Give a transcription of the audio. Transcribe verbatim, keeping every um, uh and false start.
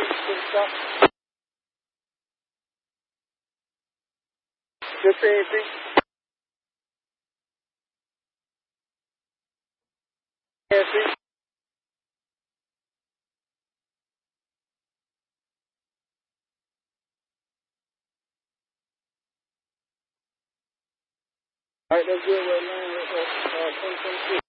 Good stop. Good thing, anything? Anything? All right, that's good. Right now, uh, uh, twenty twenty-six.